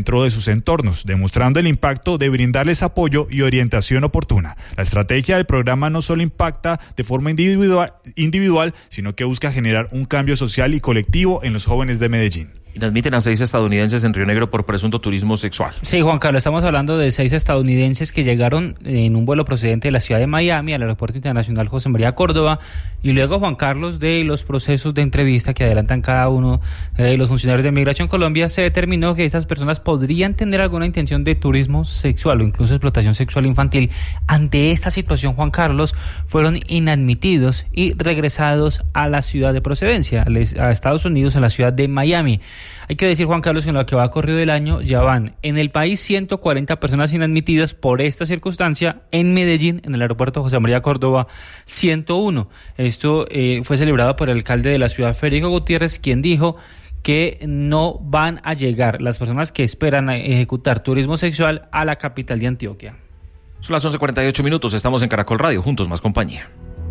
dentro de sus entornos, demostrando el impacto de brindarles apoyo y orientación oportuna. La estrategia del programa no solo impacta de forma individual, sino que busca generar un cambio social y colectivo en los jóvenes de Medellín. Inadmiten a 6 estadounidenses en Río Negro por presunto turismo sexual. Sí, Juan Carlos, estamos hablando de 6 estadounidenses que llegaron en un vuelo procedente de la ciudad de Miami al Aeropuerto Internacional José María Córdoba, y luego, Juan Carlos, de los procesos de entrevista que adelantan cada uno de los funcionarios de Migración Colombia, se determinó que estas personas podrían tener alguna intención de turismo sexual o incluso explotación sexual infantil. Ante esta situación, Juan Carlos, fueron inadmitidos y regresados a la ciudad de procedencia, a Estados Unidos, a la ciudad de Miami. Hay que decir, Juan Carlos, que en lo que va corrido del año ya van en el país 140 personas inadmitidas por esta circunstancia. En Medellín, en el aeropuerto José María Córdoba, 101. Esto fue celebrado por el alcalde de la ciudad, Federico Gutiérrez, quien dijo que no van a llegar las personas que esperan ejecutar turismo sexual a la capital de Antioquia. Son las 11:48, estamos en Caracol Radio, juntos más compañía.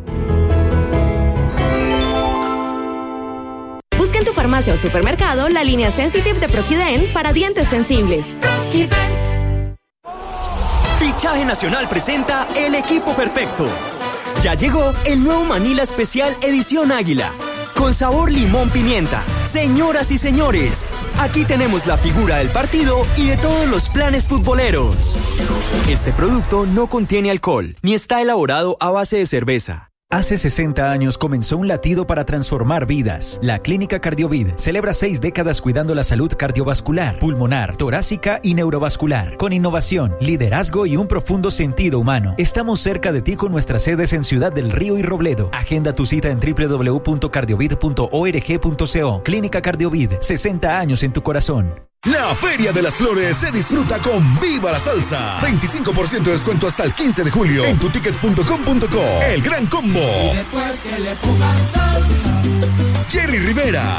Busca en tu farmacia o supermercado la línea Sensitive de Proquident para dientes sensibles. Fichaje Nacional presenta El Equipo Perfecto. Ya llegó el nuevo Manila Especial Edición Águila, con sabor limón pimienta. Señoras y señores, aquí tenemos la figura del partido y de todos los planes futboleros. Este producto no contiene alcohol, ni está elaborado a base de cerveza. Hace 60 años comenzó un latido para transformar vidas. La Clínica Cardiovid celebra 6 décadas cuidando la salud cardiovascular, pulmonar, torácica y neurovascular. Con innovación, liderazgo y un profundo sentido humano. Estamos cerca de ti con nuestras sedes en Ciudad del Río y Robledo. Agenda tu cita en www.cardiovid.org.co. Clínica Cardiovid, 60 años en tu corazón. La Feria de las Flores se disfruta con Viva la Salsa. 25% de descuento hasta el 15 de julio en tutickets.com.co. El gran combo. Y después que le pongan salsa. Jerry Rivera.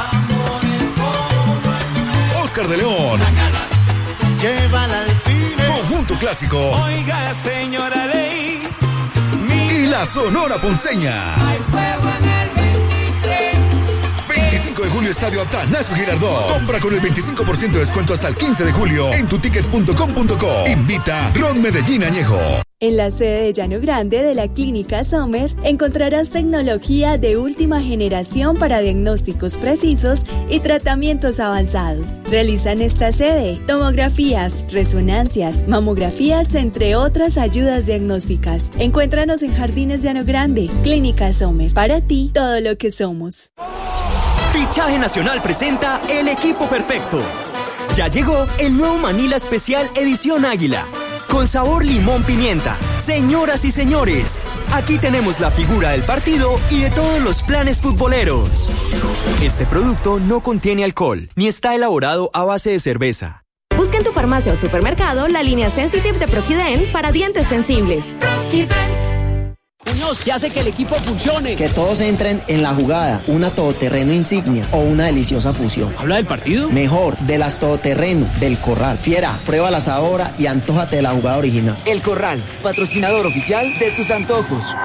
Oscar de León. Llévala al cine. Conjunto Clásico. Oiga, señora Ley. Y la Sonora Ponceña. Hay fuego en el 25 de julio, Estadio Atanasio Girardot. Compra con el 25% de descuento hasta el 15 de julio en tutickets.com.co. Invita Ron Medellín Añejo. En la sede de Llano Grande de la Clínica Sommer encontrarás tecnología de última generación para diagnósticos precisos y tratamientos avanzados. Realizan esta sede tomografías, resonancias, mamografías, entre otras ayudas diagnósticas. Encuéntranos en Jardines Llano Grande. Clínica Sommer, para ti todo lo que somos. Fichaje Nacional presenta El Equipo Perfecto. Ya llegó el nuevo Manila Especial Edición Águila, con sabor limón pimienta. Señoras y señores, aquí tenemos la figura del partido y de todos los planes futboleros. Este producto no contiene alcohol, ni está elaborado a base de cerveza. Busca en tu farmacia o supermercado la línea Sensitive de Proquident para dientes sensibles. Muñoz, ¿qué hace que el equipo funcione? Que todos entren en la jugada, una todoterreno insignia o una deliciosa fusión. ¿Habla del partido? Mejor, de las todoterreno, del Corral. Fiera, pruébalas ahora y antójate de la jugada original. El Corral, patrocinador oficial de tus antojos.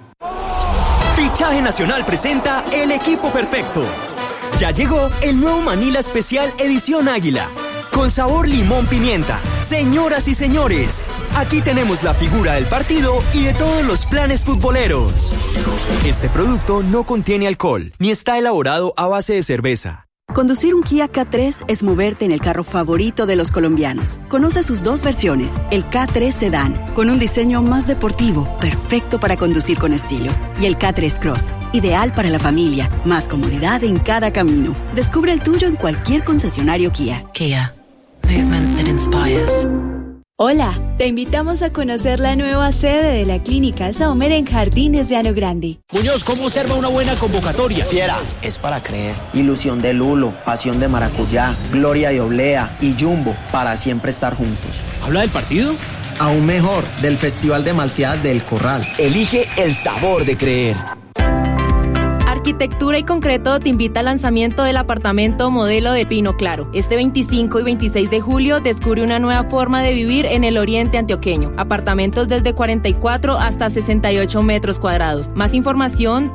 Fichaje Nacional presenta El Equipo Perfecto. Ya llegó el nuevo Manila Especial Edición Águila, con sabor limón pimienta. Señoras y señores, aquí tenemos la figura del partido y de todos los planes futboleros. Este producto no contiene alcohol, ni está elaborado a base de cerveza. Conducir un Kia K3 es moverte en el carro favorito de los colombianos. Conoce sus 2 versiones, el K3 Sedán, con un diseño más deportivo, perfecto para conducir con estilo, y el K3 Cross, ideal para la familia, más comodidad en cada camino. Descubre el tuyo en cualquier concesionario Kia. Kia, movement that inspires. Hola, te invitamos a conocer la nueva sede de la Clínica Sommer en Jardines Llano Grande. Muñoz, ¿cómo observa una buena convocatoria? Fiera, es para creer. Ilusión de Lulo, pasión de maracuyá, gloria de oblea y Jumbo, para siempre estar juntos. ¿Habla del partido? Aún mejor, del Festival de Malteadas del Corral. Elige el sabor de creer. Arquitectura y Concreto te invita al lanzamiento del apartamento modelo de Pino Claro. Este 25 y 26 de julio descubre una nueva forma de vivir en el oriente antioqueño. Apartamentos desde 44 hasta 68 metros cuadrados. Más información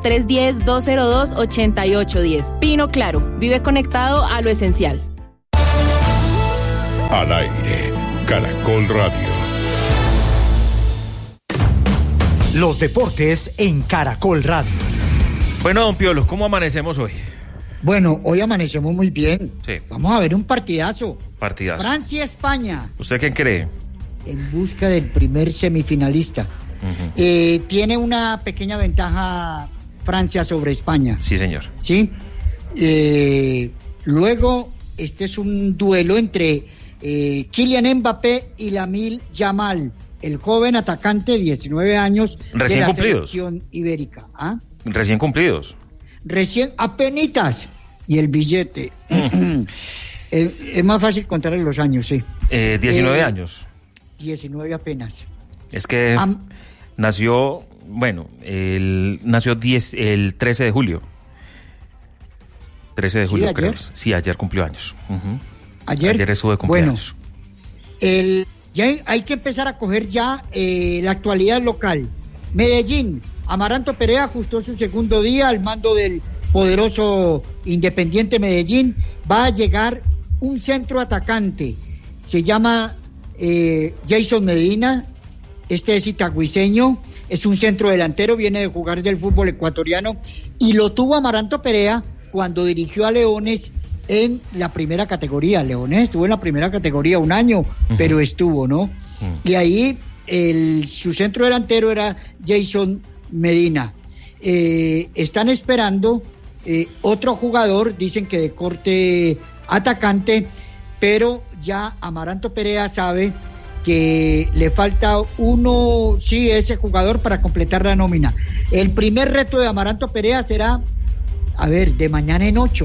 310-202-8810. Pino Claro, vive conectado a lo esencial. Al aire, Caracol Radio. Los deportes en Caracol Radio. Bueno, don Piolo, ¿cómo amanecemos hoy? Bueno, hoy amanecemos muy bien. Sí. Vamos a ver un partidazo. Partidazo. Francia-España. ¿Usted quién cree? En busca del primer semifinalista. Tiene una pequeña ventaja Francia sobre España. Sí, señor. Sí. Luego, este es un duelo entre Kylian Mbappé y Lamine Yamal, el joven atacante de 19 años recién de la cumplidos. selección ibérica. ¿Ah? Recién cumplidos. Recién, apenitas. Y el billete. Es más fácil contar los años, sí. 19 años. 19 apenas. Es que nació, bueno, nació el 13 de julio. 13 de julio, ¿Sí, creo. ayer? Sí, ayer cumplió años. Ayer estuvo de cumpleaños. Bueno, ya hay que empezar a coger ya la actualidad local. Medellín, Amaranto Perea ajustó su segundo día al mando del poderoso Independiente Medellín. Va a llegar un centro atacante. Se llama Jason Medina. Este es itagüiseño. Es un centro delantero. Viene de jugar del fútbol ecuatoriano. Y lo tuvo Amaranto Perea cuando dirigió a Leones en la primera categoría. Leones estuvo en la primera categoría un año, pero estuvo, ¿no? Y ahí su centro delantero era Jason Medina. Están esperando otro jugador, dicen que de corte atacante, pero ya Amaranto Perea sabe que le falta ese jugador para completar la nómina. El primer reto de Amaranto Perea será, de mañana en 8,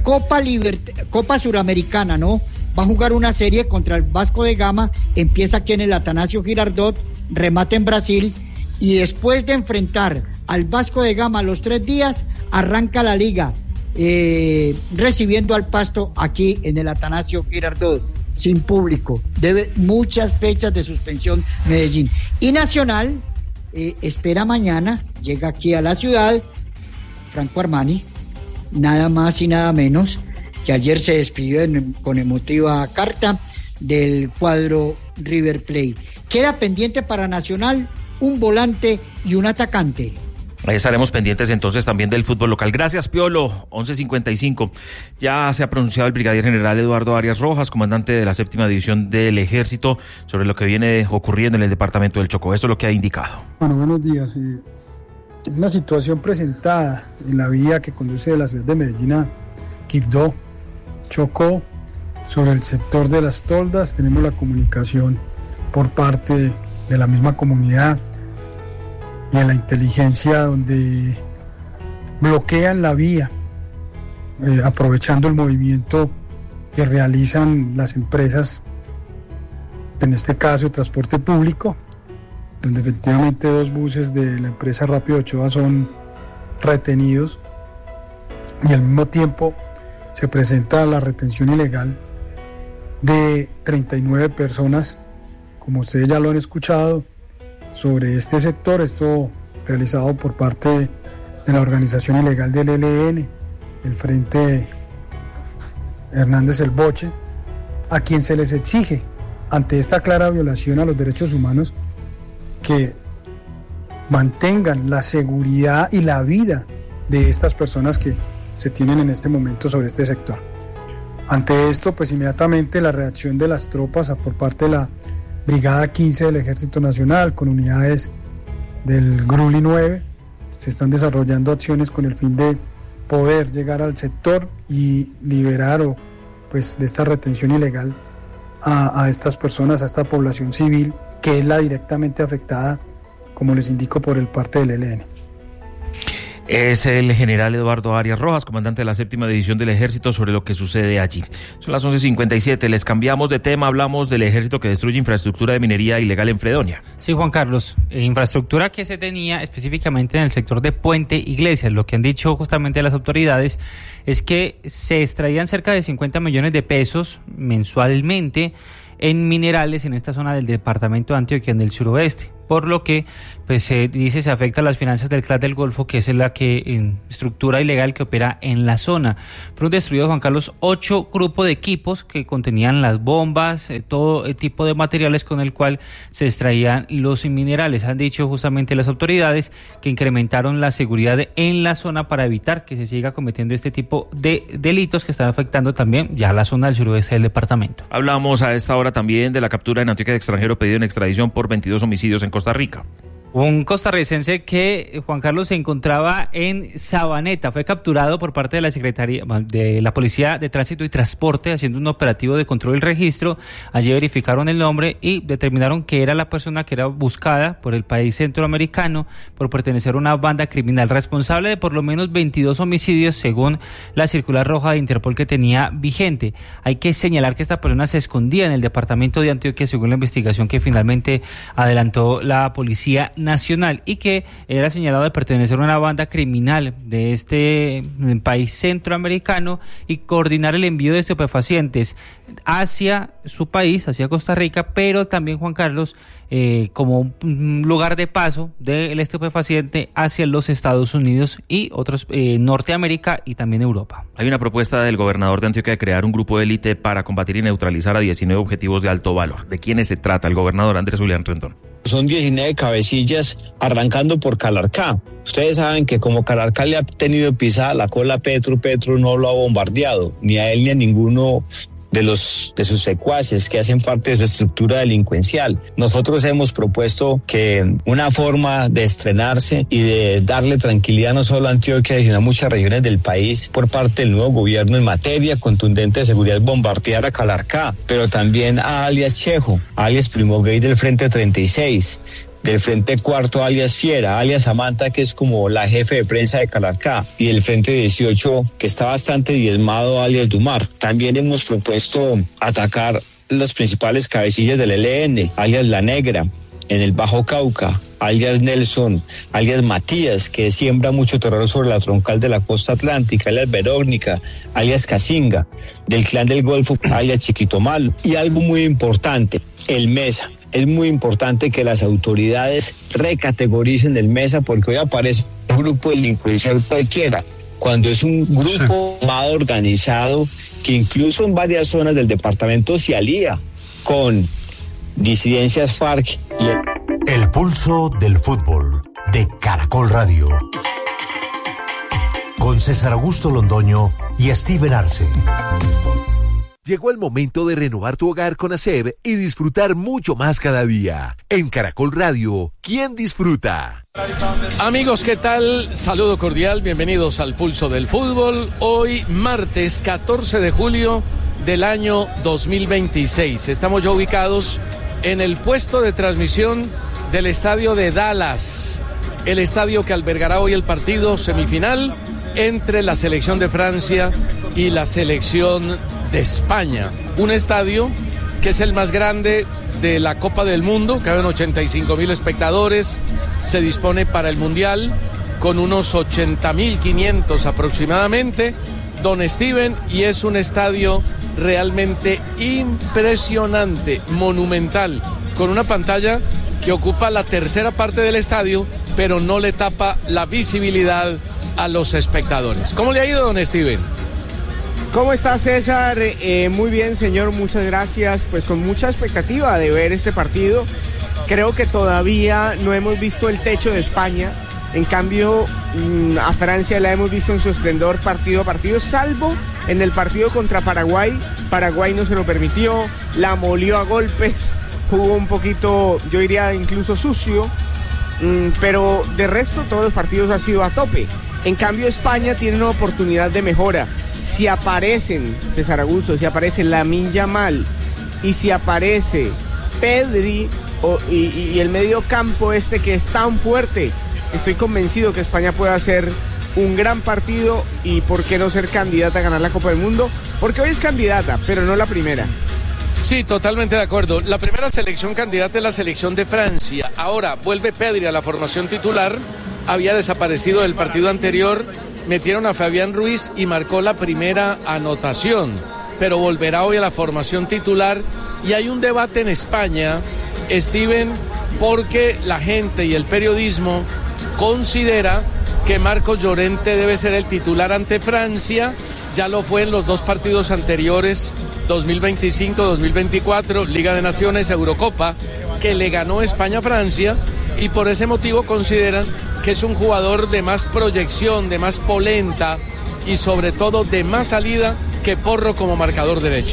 Copa Suramericana, ¿no? Va a jugar una serie contra el Vasco de Gama, empieza aquí en el Atanasio Girardot, remata en Brasil, y después de enfrentar al Vasco de Gama los 3 días, arranca la liga, recibiendo al Pasto aquí en el Atanasio Girardot, sin público. Debe muchas fechas de suspensión Medellín. Y Nacional espera mañana, llega aquí a la ciudad, Franco Armani, nada más y nada menos, que ayer se despidió con emotiva carta del cuadro River Plate. Queda pendiente para Nacional un volante y un atacante. Ahí estaremos pendientes entonces también del fútbol local. Gracias, Piolo. 11:55. Ya se ha pronunciado el brigadier general Eduardo Arias Rojas, comandante de la 7ª División del Ejército, sobre lo que viene ocurriendo en el departamento del Chocó. Esto es lo que ha indicado. Bueno, buenos días. Una situación presentada en la vía que conduce de la ciudad de Medellín a Quibdó, Chocó, sobre el sector de las toldas. Tenemos la comunicación por parte de la misma comunidad y de la inteligencia, donde bloquean la vía, aprovechando el movimiento que realizan las empresas, en este caso de transporte público, donde efectivamente 2 buses de la empresa Rápido Ochoa son retenidos, y al mismo tiempo se presenta la retención ilegal de 39 personas, como ustedes ya lo han escuchado, sobre este sector. Esto realizado por parte de la organización ilegal del ELN, el Frente Hernández El Boche, a quien se les exige, ante esta clara violación a los derechos humanos, que mantengan la seguridad y la vida de estas personas que se tienen en este momento sobre este sector. Ante esto, pues inmediatamente la reacción de las tropas por parte de la Brigada 15 del Ejército Nacional, con unidades del Gruli 9, se están desarrollando acciones con el fin de poder llegar al sector y liberar de esta retención ilegal a estas personas, a esta población civil, que es la directamente afectada, como les indico, por el parte del ELN. Es el general Eduardo Arias Rojas, comandante de la 7ª División del Ejército, sobre lo que sucede allí. Son las 11:57, les cambiamos de tema, hablamos del ejército que destruye infraestructura de minería ilegal en Fredonia. Sí, Juan Carlos, infraestructura que se tenía específicamente en el sector de Puente Iglesias. Lo que han dicho justamente las autoridades es que se extraían cerca de 50 millones de pesos mensualmente en minerales en esta zona del departamento de Antioquia, en el suroeste. por lo que pues se dice se afecta a las finanzas del Clan del Golfo, que es la que estructura ilegal que opera en la zona. Fueron destruidos, Juan Carlos, 8 grupos de equipos que contenían las bombas, todo tipo de materiales con el cual se extraían los minerales. Han dicho justamente las autoridades que incrementaron la seguridad en la zona para evitar que se siga cometiendo este tipo de delitos que están afectando también ya la zona del suroeste del departamento. Hablamos a esta hora también de la captura en Antioquia de extranjero pedido en extradición por 22 homicidios en Costa Rica. Un costarricense que, Juan Carlos, se encontraba en Sabaneta, fue capturado por parte de la Secretaría de la Policía de Tránsito y Transporte haciendo un operativo de control y registro. Allí verificaron el nombre y determinaron que era la persona que era buscada por el país centroamericano por pertenecer a una banda criminal responsable de por lo menos 22 homicidios según la circular roja de Interpol que tenía vigente. Hay que señalar que esta persona se escondía en el departamento de Antioquia según la investigación que finalmente adelantó la Policía Nacional y que era señalado de pertenecer a una banda criminal de este país centroamericano y coordinar el envío de estupefacientes hacia su país, hacia Costa Rica, pero también, Juan Carlos, como un lugar de paso del estupefaciente hacia los Estados Unidos y otros, Norteamérica y también Europa. Hay una propuesta del gobernador de Antioquia de crear un grupo de élite para combatir y neutralizar a 19 objetivos de alto valor. ¿De quiénes se trata el gobernador Andrés Julián Rendón? Son 19 cabecillas arrancando por Calarcá. Ustedes saben que como Calarcá le ha tenido pisada la cola a Petro no lo ha bombardeado, ni a él ni a ninguno de sus secuaces que hacen parte de su estructura delincuencial. Nosotros hemos propuesto que una forma de estrenarse y de darle tranquilidad no solo a Antioquia, sino a muchas regiones del país por parte del nuevo gobierno en materia contundente de seguridad es bombardear a Calarcá, pero también a alias Chejo, alias Primo Gay del Frente 36, del Frente Cuarto alias Fiera, alias Samantha, que es como la jefe de prensa de Calarcá, y del Frente 18, que está bastante diezmado, alias Dumar. También hemos propuesto atacar las principales cabecillas del ELN, alias La Negra, en el Bajo Cauca, alias Nelson, alias Matías, que siembra mucho terror sobre la troncal de la costa atlántica, alias Verónica, alias Casinga, del Clan del Golfo, alias Chiquito Malo. Y algo muy importante, el Mesa. Es muy importante que las autoridades recategoricen el Mesa, porque hoy aparece un grupo delincuencial cualquiera, cuando es un grupo más organizado que incluso en varias zonas del departamento se alía con disidencias FARC. El pulso del fútbol de Caracol Radio. Con César Augusto Londoño y Steven Arce. Llegó el momento de renovar tu hogar con ASEB y disfrutar mucho más cada día. En Caracol Radio, ¿quién disfruta? Amigos, ¿qué tal? Saludo cordial, bienvenidos al Pulso del Fútbol. Hoy, martes 14 de julio del año 2026. Estamos ya ubicados en el puesto de transmisión del estadio de Dallas, el estadio que albergará hoy el partido semifinal entre la selección de Francia y la selección de España. Un estadio que es el más grande de la Copa del Mundo, caben 85.000 espectadores, se dispone para el Mundial con unos 80.500 aproximadamente, don Steven, y es un estadio realmente impresionante, monumental, con una pantalla que ocupa la tercera parte del estadio, pero no le tapa la visibilidad a los espectadores. ¿Cómo le ha ido, don Steven? ¿Cómo está, César? Muy bien, señor, muchas gracias. Pues con mucha expectativa de ver este partido. Creo que todavía no hemos visto el techo de España. En cambio, a Francia la hemos visto en su esplendor partido a partido, salvo en el partido contra Paraguay. Paraguay no se lo permitió, la molió a golpes, jugó un poquito, yo diría incluso sucio, pero de resto todos los partidos han sido a tope. En cambio, España tiene una oportunidad de mejora. Si aparecen, César Augusto, si aparece Lamine Yamal y si aparece Pedri y el medio campo este que es tan fuerte, estoy convencido que España puede hacer un gran partido y por qué no ser candidata a ganar la Copa del Mundo, porque hoy es candidata, pero no la primera. Sí, totalmente de acuerdo. La primera selección candidata es la selección de Francia. Ahora vuelve Pedri a la formación titular, había desaparecido del partido anterior. Metieron a Fabián Ruiz y marcó la primera anotación, pero volverá hoy a la formación titular. Y hay un debate en España, Steven, porque la gente y el periodismo considera que Marcos Llorente debe ser el titular ante Francia. Ya lo fue en los 2 partidos anteriores, 2025-2024, Liga de Naciones, Eurocopa, que le ganó España a Francia, y por ese motivo consideran que es un jugador de más proyección, de más polenta y sobre todo de más salida que Porro como marcador derecho.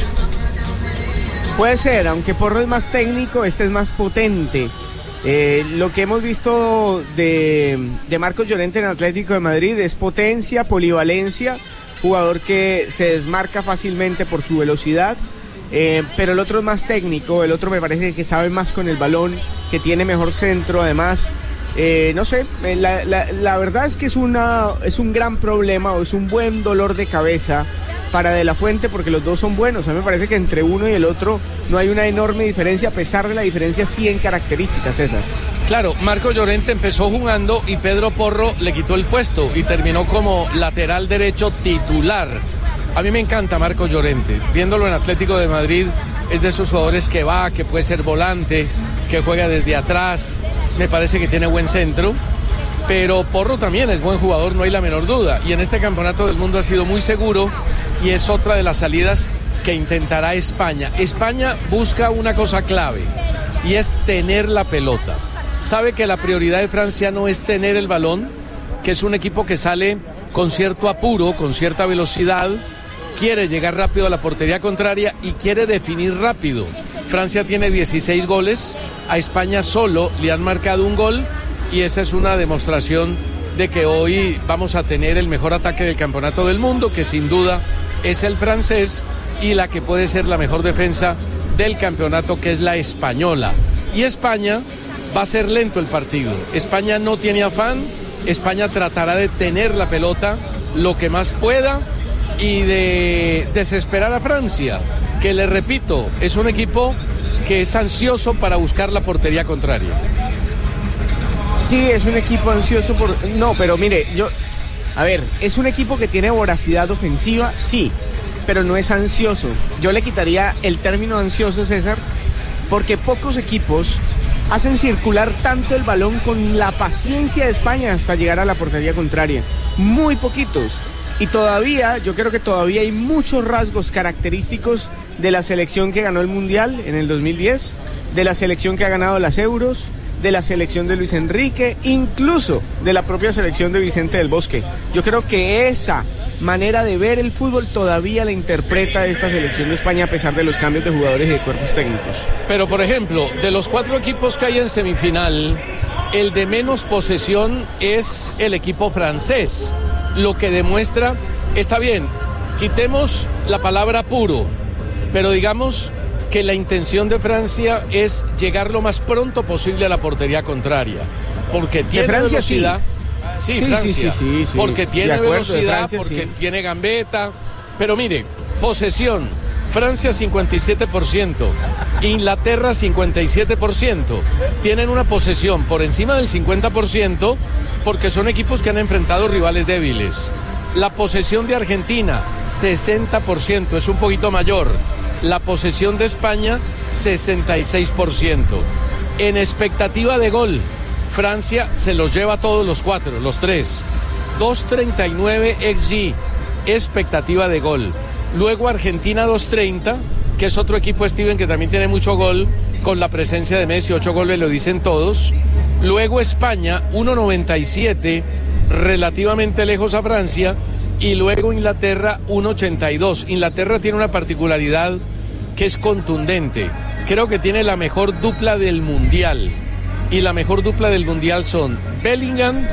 Puede ser, aunque Porro es más técnico, este es más potente. Lo que hemos visto de Marcos Llorente en Atlético de Madrid es potencia, polivalencia, jugador que se desmarca fácilmente por su velocidad, pero el otro es más técnico, el otro me parece que sabe más con el balón, que tiene mejor centro, además, no sé, la verdad es que es un gran problema, o es un buen dolor de cabeza para De La Fuente, porque los dos son buenos. A mí me parece que entre uno y el otro no hay una enorme diferencia, a pesar de la diferencia sí en características, César. Claro, Marcos Llorente empezó jugando y Pedro Porro le quitó el puesto y terminó como lateral derecho titular. A mí me encanta Marcos Llorente, viéndolo en Atlético de Madrid, es de esos jugadores que va, que puede ser volante, que juega desde atrás, me parece que tiene buen centro, pero Porro también es buen jugador, no hay la menor duda, y en este campeonato del mundo ha sido muy seguro, y es otra de las salidas que intentará España. España busca una cosa clave, y es tener la pelota. Sabe que la prioridad de Francia no es tener el balón, que es un equipo que sale con cierto apuro, con cierta velocidad, quiere llegar rápido a la portería contraria y quiere definir rápido. Francia tiene 16 goles, a España solo le han marcado un gol, y esa es una demostración de que hoy vamos a tener el mejor ataque del campeonato del mundo, que sin duda es el francés, y la que puede ser la mejor defensa del campeonato, que es la española. Y España va a ser lento el partido. España no tiene afán, España tratará de tener la pelota lo que más pueda y de desesperar a Francia, que le repito, es un equipo que es ansioso para buscar la portería contraria. Sí, es un equipo ansioso por... No, pero mire, es un equipo que tiene voracidad ofensiva, sí, pero no es ansioso. Yo le quitaría el término ansioso, César, porque pocos equipos hacen circular tanto el balón con la paciencia de España hasta llegar a la portería contraria. Muy poquitos. Y todavía, yo creo que todavía hay muchos rasgos característicos de la selección que ganó el Mundial en el 2010, de la selección que ha ganado las Euros, de la selección de Luis Enrique, incluso de la propia selección de Vicente del Bosque. Yo creo que esa manera de ver el fútbol todavía la interpreta esta selección de España, a pesar de los cambios de jugadores y de cuerpos técnicos. Pero, por ejemplo, de los 4 equipos que hay en semifinal, el de menos posesión es el equipo francés, lo que demuestra, está bien, quitemos la palabra puro, pero digamos que la intención de Francia es llegar lo más pronto posible a la portería contraria, porque tiene Francia, velocidad. Sí, Francia, sí. Porque tiene acuerdo, velocidad, Francia, porque sí. tiene gambeta. Pero mire, posesión, Francia 57%, Inglaterra 57%. Tienen una posesión por encima del 50% porque son equipos que han enfrentado rivales débiles. La posesión de Argentina, 60%, es un poquito mayor. La posesión de España, 66%. En expectativa de gol, Francia se los lleva a todos los 4, los 3. 2.39 XG, expectativa de gol. Luego Argentina 2.30, que es otro equipo, Steven, que también tiene mucho gol, con la presencia de Messi, 8 goles, lo dicen todos. Luego España, 1.97, relativamente lejos a Francia. Y luego Inglaterra, 1.82. Inglaterra tiene una particularidad que es contundente. Creo que tiene la mejor dupla del Mundial. Y la mejor dupla del Mundial son Bellingham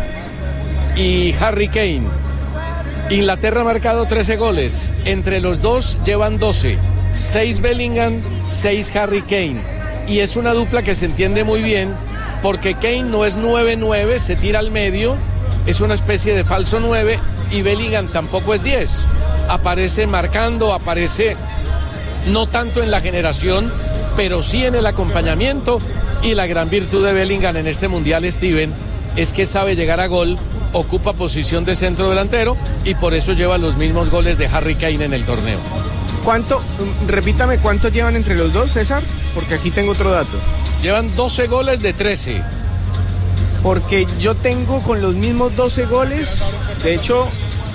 y Harry Kane. Inglaterra ha marcado 13 goles. Entre los dos llevan 12. 6 Bellingham, 6 Harry Kane. Y es una dupla que se entiende muy bien porque Kane no es 9-9, se tira al medio. Es una especie de falso 9 y Bellingham tampoco es 10. Aparece marcando, aparece no tanto en la generación, pero sí en el acompañamiento. Y la gran virtud de Bellingham en este Mundial, Steven, es que sabe llegar a gol, ocupa posición de centro delantero y por eso lleva los mismos goles de Harry Kane en el torneo. Repítame, ¿cuántos llevan entre los dos, César? Porque aquí tengo otro dato. Llevan 12 goles de 13. Porque yo tengo con los mismos 12 goles, de hecho,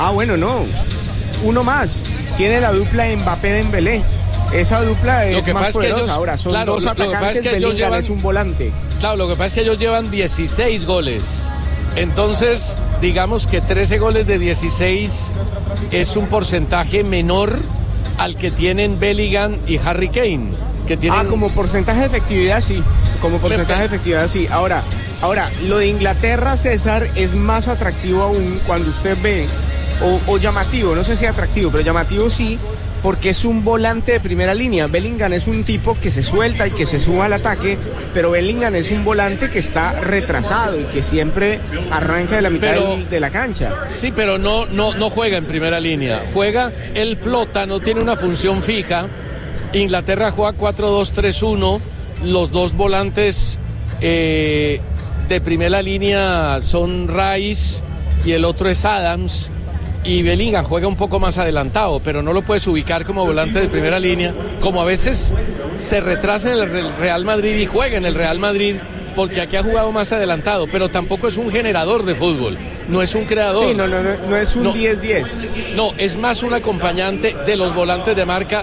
uno más. Tiene la dupla Mbappé-Dembélé. Esa dupla es más poderosa. Ahora, son dos atacantes, Bellingham es un volante. Claro, lo que pasa es que ellos llevan 16 goles. Entonces, digamos que 13 goles de 16 es un porcentaje menor al que tienen Bellingham y Harry Kane. Que tienen... como porcentaje de efectividad, sí. Ahora, lo de Inglaterra, César, es más atractivo aún cuando usted ve, o llamativo, no sé si atractivo, pero llamativo sí, porque es un volante de primera línea. Bellingham es un tipo que se suelta y que se suma al ataque, pero Bellingham es un volante que está retrasado y que siempre arranca de la mitad de la cancha. Sí, pero no juega en primera línea. Él flota, no tiene una función fija. Inglaterra juega 4-2-3-1. Los dos volantes de primera línea son Rice y el otro es Adams. Y Bellingham juega un poco más adelantado, pero no lo puedes ubicar como volante de primera línea, como a veces se retrasa en el Real Madrid y juega en el Real Madrid, porque aquí ha jugado más adelantado, pero tampoco es un generador de fútbol, no es un creador. Sí, no es un 10-10. No, es más un acompañante de los volantes de marca.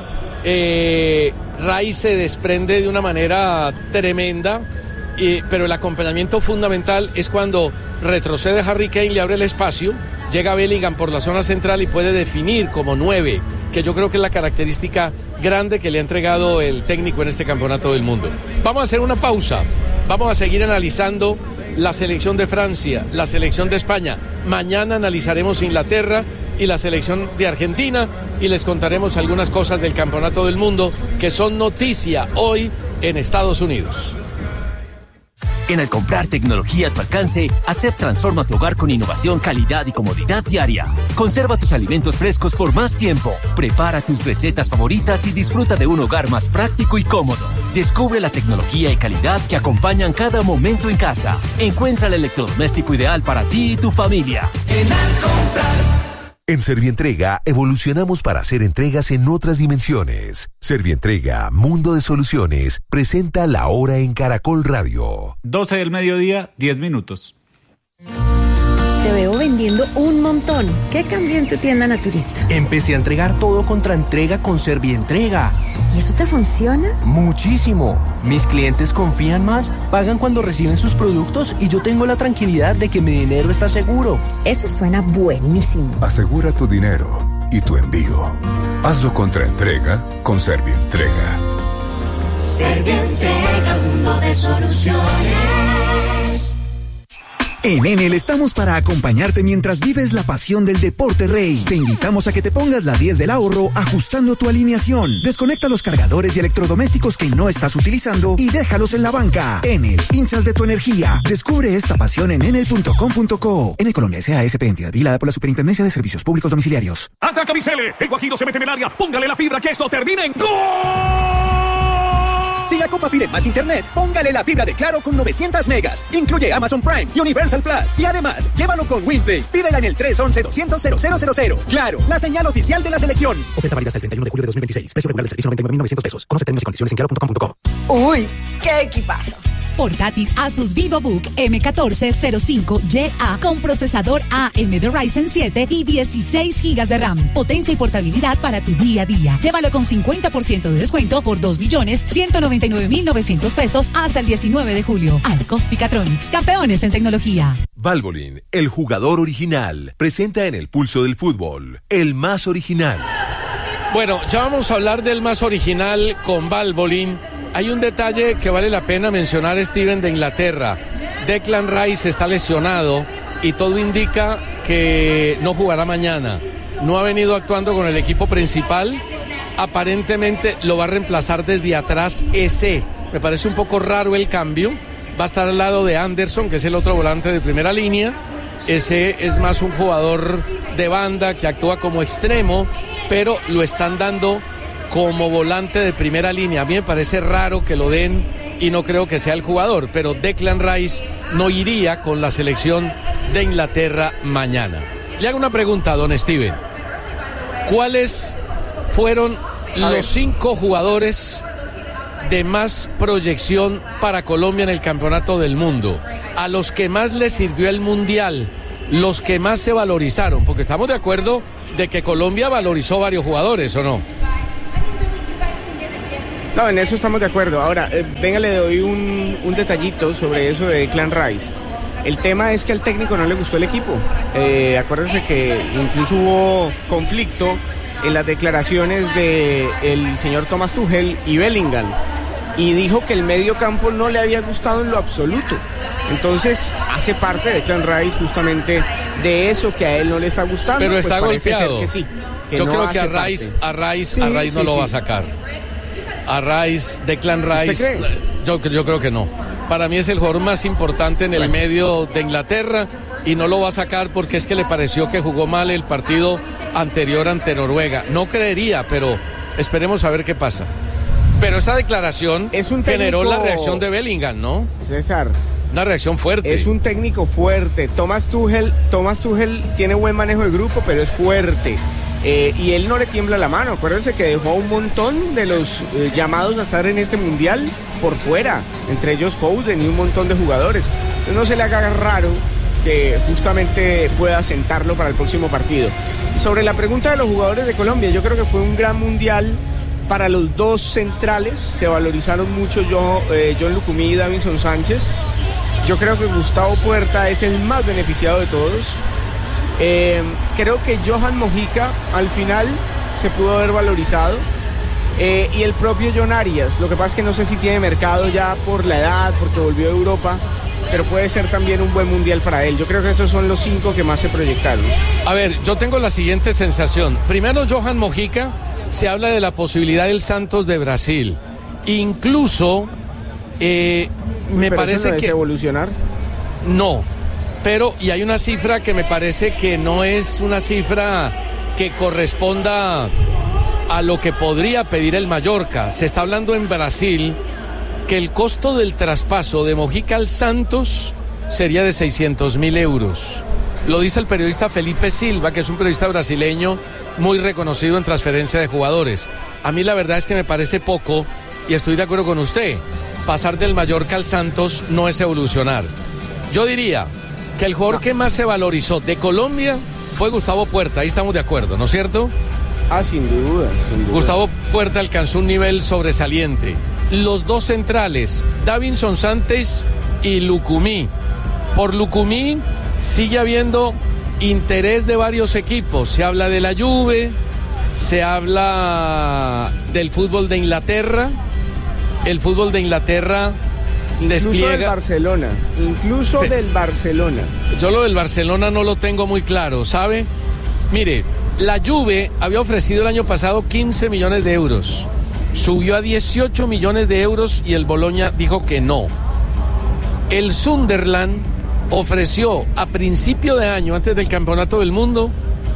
Rice se desprende de una manera tremenda, pero el acompañamiento fundamental es cuando retrocede Harry Kane, le abre el espacio, llega Bellingham por la zona central y puede definir como 9, que yo creo que es la característica grande que le ha entregado el técnico en este campeonato del mundo. Vamos a hacer una pausa, vamos a seguir analizando la selección de Francia, la selección de España. Mañana analizaremos Inglaterra y la selección de Argentina y les contaremos algunas cosas del campeonato del mundo que son noticia hoy en Estados Unidos. En al comprar tecnología a tu alcance, ASEP transforma tu hogar con innovación, calidad y comodidad diaria. Conserva tus alimentos frescos por más tiempo. Prepara tus recetas favoritas y disfruta de un hogar más práctico y cómodo. Descubre la tecnología y calidad que acompañan cada momento en casa. Encuentra el electrodoméstico ideal para ti y tu familia. En al comprar. En Servientrega evolucionamos para hacer entregas en otras dimensiones. Servientrega, Mundo de Soluciones, presenta La Hora en Caracol Radio. 12 del mediodía, 10 minutos. Te veo vendiendo un montón. ¿Qué cambió en tu tienda naturista? Empecé a entregar todo contra entrega con Servientrega. ¿Y eso te funciona? Muchísimo. Mis clientes confían más, pagan cuando reciben sus productos y yo tengo la tranquilidad de que mi dinero está seguro. Eso suena buenísimo. Asegura tu dinero y tu envío. Hazlo contra entrega con Servientrega. Servientrega, mundo de soluciones. En Enel estamos para acompañarte mientras vives la pasión del deporte rey. Te invitamos a que te pongas la 10 del ahorro ajustando tu alineación. Desconecta los cargadores y electrodomésticos que no estás utilizando y déjalos en la banca. Enel, hinchas de tu energía. Descubre esta pasión en enel.com.co. Enel Colombia S.A.S.P. entidad vigilada por la Superintendencia de Servicios Públicos Domiciliarios. ¡Ataca Micele! El Guajiro se mete en el área. Póngale la fibra que esto termine en ¡gol! Si la Copa pide más internet, póngale la fibra de Claro con 900 megas. Incluye Amazon Prime y Universal Plus. Y además, llévalo con WinPlay. Pídela en el 311-200-0000. Claro, la señal oficial de la selección. Oferta válida hasta el 31 de julio de 2026. Precio regular del servicio 99.900 pesos. Conoce términos y condiciones en claro.com.co. ¡Uy! ¡Qué equipazo! Portátil Asus VivoBook M1405YA con procesador AMD Ryzen 7 y 16 GB de RAM. Potencia y portabilidad para tu día a día. Llévalo con 50% de descuento por 2.199.900 pesos hasta el 19 de julio. Arcos Picatronics, campeones en tecnología. Valvoline, el jugador original, presenta en el pulso del fútbol, el más original. Bueno, ya vamos a hablar del más original con Valvoline. Hay un detalle que vale la pena mencionar, Steven, de Inglaterra. Declan Rice está lesionado y todo indica que no jugará mañana. No ha venido actuando con el equipo principal. Aparentemente lo va a reemplazar desde atrás Eze. Me parece un poco raro el cambio. Va a estar al lado de Anderson, que es el otro volante de primera línea. Eze es más un jugador de banda que actúa como extremo, pero lo están dando como volante de primera línea. A mí me parece raro que lo den y no creo que sea el jugador, pero Declan Rice no iría con la selección de Inglaterra mañana. Le hago una pregunta a don Steven. ¿Cuáles fueron los 5 jugadores de más proyección para Colombia en el Campeonato del Mundo, a los que más les sirvió el Mundial, los que más se valorizaron, porque estamos de acuerdo de que Colombia valorizó varios jugadores, ¿o no? No, en eso estamos de acuerdo. Ahora, venga, le doy un detallito sobre eso de Declan Rice. El tema es que al técnico no le gustó el equipo. Acuérdense que incluso hubo conflicto en las declaraciones del señor Thomas Tuchel y Bellingham, y dijo que el medio campo no le había gustado en lo absoluto. Entonces hace parte de Declan Rice justamente de eso que a él no le está gustando. Pero está golpeado. Que sí, que yo no creo que a Rice no lo va a sacar. A Rice, Declan Rice, yo creo que no. Para mí es el jugador más importante en el medio de Inglaterra y no lo va a sacar porque es que le pareció que jugó mal el partido anterior ante Noruega. No creería, pero esperemos a ver qué pasa. Pero esa declaración generó la reacción de Bellingham, ¿no? César. Una reacción fuerte. Es un técnico fuerte. Thomas Tuchel tiene buen manejo de grupo, pero es fuerte. Y él no le tiembla la mano. Acuérdense que dejó a un montón de los llamados a estar en este mundial por fuera, entre ellos Foden y un montón de jugadores. Entonces no se le haga raro que justamente pueda sentarlo para el próximo partido. Sobre la pregunta de los jugadores de Colombia, yo creo que fue un gran mundial para los 2 centrales. Se valorizaron mucho John Lucumí y Davinson Sánchez. Yo creo que Gustavo Puerta es el más beneficiado de todos. Creo que Johan Mojica al final se pudo haber valorizado, y el propio John Arias. Lo que pasa es que no sé si tiene mercado ya por la edad, porque volvió a Europa, pero puede ser también un buen mundial para él. Yo creo que esos son los 5 que más se proyectaron. A ver, yo tengo la siguiente sensación. Primero, Johan Mojica, se habla de la posibilidad del Santos de Brasil. Incluso me parece ¿eso no que es evolucionar? No, pero y hay una cifra que me parece que no es una cifra que corresponda a lo que podría pedir el Mallorca. Se está hablando en Brasil que el costo del traspaso de Mojica al Santos sería de 600.000 euros. Lo dice el periodista Felipe Silva, que es un periodista brasileño muy reconocido en transferencia de jugadores. A mí la verdad es que me parece poco y estoy de acuerdo con usted. Pasar del Mallorca al Santos no es evolucionar. Yo diría que el jugador que más se valorizó de Colombia fue Gustavo Puerta, ahí estamos de acuerdo, ¿no es cierto? Sin duda. Gustavo Puerta alcanzó un nivel sobresaliente. Los 2 centrales, Davinson Sánchez y Lucumí. Por Lucumí sigue habiendo interés de varios equipos. Se habla de la Juve, se habla del fútbol de Inglaterra. El fútbol de Inglaterra despliega. Incluso del Barcelona. Yo lo del Barcelona no lo tengo muy claro, ¿sabe? Mire, la Juve había ofrecido el año pasado 15 millones de euros. Subió a 18 millones de euros y el Bologna dijo que no. El Sunderland ofreció a principio de año, antes del Campeonato del Mundo,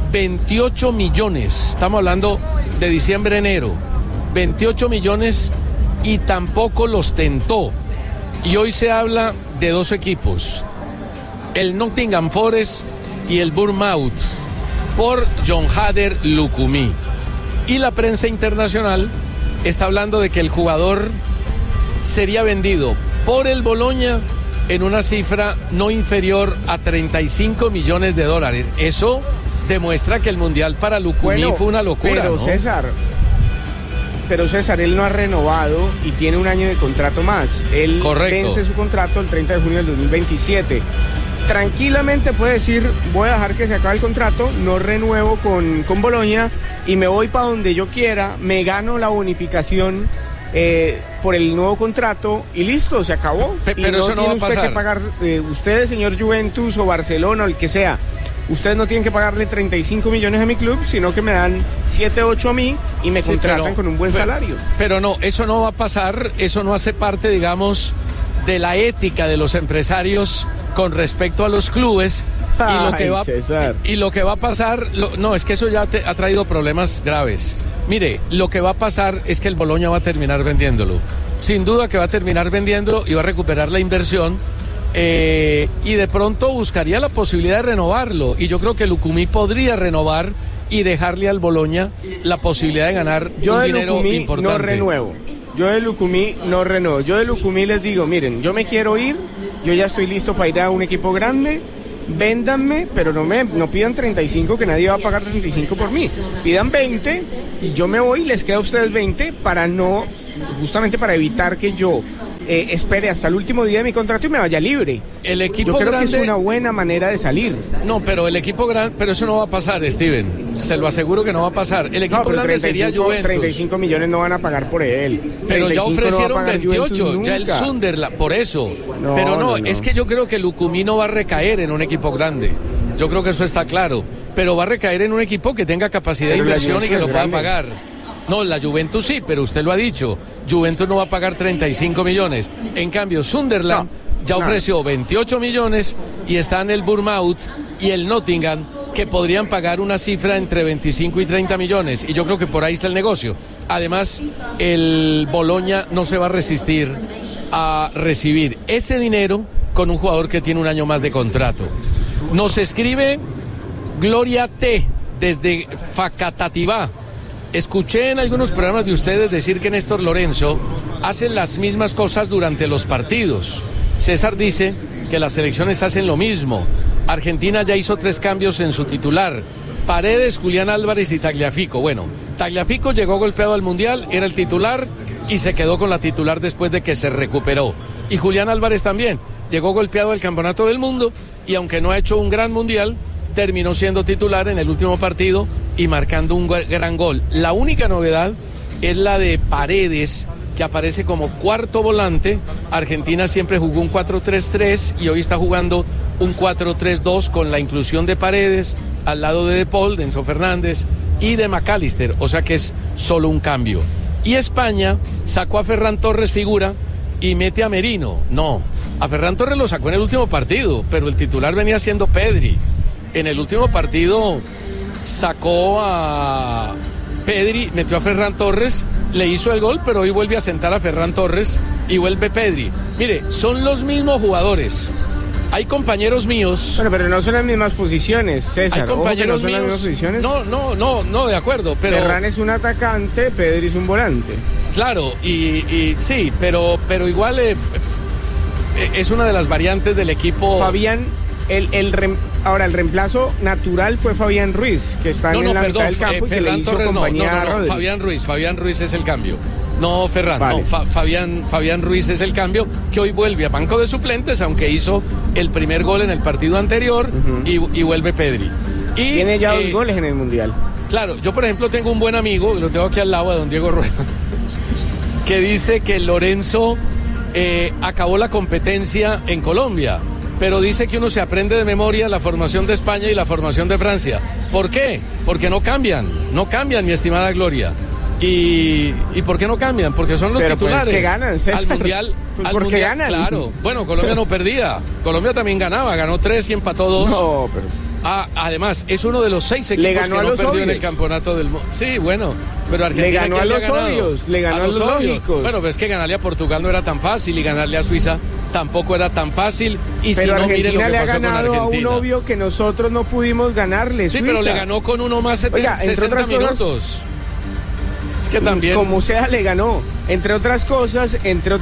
28 millones. Estamos hablando de diciembre-enero. 28 millones y tampoco los tentó. Y hoy se habla de 2 equipos, el Nottingham Forest y el Bournemouth, por John Hader Lucumí. Y la prensa internacional está hablando de que el jugador sería vendido por el Bologna en una cifra no inferior a 35 millones de dólares. Eso demuestra que el Mundial para Lucumí fue una locura, pero, ¿no? Pero César, él no ha renovado y tiene un año de contrato más. Él vence su contrato el 30 de junio del 2027. Tranquilamente puede decir, voy a dejar que se acabe el contrato, no renuevo con Bologna y me voy para donde yo quiera, me gano la bonificación por el nuevo contrato y listo, se acabó. Pero y no eso no va a pasar. Usted que pagar, ustedes, señor Juventus o Barcelona o el que sea, ustedes no tienen que pagarle 35 millones a mi club, sino que me dan 7, 8 a mí y me contratan con un buen salario. Pero no, eso no va a pasar, eso no hace parte, digamos, de la ética de los empresarios con respecto a los clubes. Y lo que va a pasar, no, es que eso ya ha traído problemas graves. Mire, lo que va a pasar es que el Bologna va a terminar vendiéndolo. Sin duda que va a terminar vendiéndolo y va a recuperar la inversión. Y de pronto buscaría la posibilidad de renovarlo, y yo creo que Lucumí podría renovar y dejarle al Bologna la posibilidad de ganar un dinero importante. No renuevo. Yo de Lucumí no renuevo. Yo de Lucumí les digo, miren, yo me quiero ir, yo ya estoy listo para ir a un equipo grande, véndanme, pero no pidan 35, que nadie va a pagar 35 por mí. Pidan 20 y yo me voy y les queda a ustedes 20 justamente para evitar que yo espere hasta el último día de mi contrato y me vaya libre. El equipo yo creo grande que es una buena manera de salir. No, pero el equipo grande, pero eso no va a pasar, Steven. Se lo aseguro que no va a pasar. El equipo grande sería Juventus. 35 millones no van a pagar por él. Pero ya ofrecieron 28, ya el nunca. Sunderland, por eso. No, pero no, no, es que yo creo que Lucumí no va a recaer en un equipo grande. Yo creo que eso está claro. Pero va a recaer en un equipo que tenga capacidad de inversión y que lo pueda pagar. No, la Juventus sí, pero usted lo ha dicho. Juventus no va a pagar 35 millones. En cambio, Sunderland ya ofreció 28 millones y están el Bournemouth y el Nottingham, que podrían pagar una cifra entre 25 y 30 millones. Y yo creo que por ahí está el negocio. Además, el Bologna no se va a resistir a recibir ese dinero con un jugador que tiene un año más de contrato. Nos escribe Gloria T. desde Facatativá. Escuché en algunos programas de ustedes decir que Néstor Lorenzo hace las mismas cosas durante los partidos. César dice que las selecciones hacen lo mismo. Argentina ya hizo 3 cambios en su titular: Paredes, Julián Álvarez y Tagliafico. Bueno, Tagliafico llegó golpeado al Mundial, era el titular y se quedó con la titular después de que se recuperó. Y Julián Álvarez también llegó golpeado al Campeonato del Mundo y aunque no ha hecho un gran Mundial, terminó siendo titular en el último partido y marcando un gran gol. La única novedad es la de Paredes, que aparece como cuarto volante. Argentina siempre jugó un 4-3-3 y hoy está jugando un 4-3-2 con la inclusión de Paredes al lado de Paul, de Enzo Fernández y de McAllister, o sea que es solo un cambio. Y España sacó a Ferran Torres figura y mete a Merino. No, a Ferran Torres lo sacó en el último partido, pero el titular venía siendo Pedri. En el último partido sacó a Pedri, metió a Ferran Torres, le hizo el gol, pero hoy vuelve a sentar a Ferran Torres y vuelve Pedri. Mire, son los mismos jugadores. Hay compañeros míos. Bueno, pero no son las mismas posiciones, César. Hay compañeros míos. ¿No son las mismas posiciones? No, de acuerdo. Pero Ferran es un atacante, Pedri es un volante. Claro, y sí, pero igual es una de las variantes del equipo. Fabián, ahora el reemplazo natural fue Fabián Ruiz, que está en la mitad del campo y que le hizo compañía a Rodri. Fabián Ruiz es el cambio. No, Ferran, vale. No, Fabián Ruiz es el cambio, que hoy vuelve a banco de suplentes, aunque hizo el primer gol en el partido anterior, y vuelve Pedri. Y tiene ya 2 goles en el Mundial. Claro, yo por ejemplo tengo un buen amigo, lo tengo aquí al lado, de don Diego Rueda, que dice que Lorenzo acabó la competencia en Colombia, pero dice que uno se aprende de memoria la formación de España y la formación de Francia. ¿Por qué? Porque no cambian, mi estimada Gloria. ¿Y por qué no cambian? Porque son los titulares. Pues que ganan, César. Al Mundial, porque ganan. Claro. Bueno, Colombia no perdía. Colombia también ganaba, ganó 3 y empató 2. No, pero... además, es uno de los 6 equipos que no perdió en el campeonato del mundo. Sí, bueno, pero Argentina le ganó a los obvios, le ganó a los lógicos. Bueno, pues es que ganarle a Portugal no era tan fácil y ganarle a Suiza tampoco era tan fácil. Y pero si no, Argentina miren lo que le ha pasó ganado con a Argentina. un obvio que nosotros no pudimos ganarle. Sí, Suiza. pero le ganó con uno más 60 minutos. Que también, como sea, le ganó. Entre otras cosas,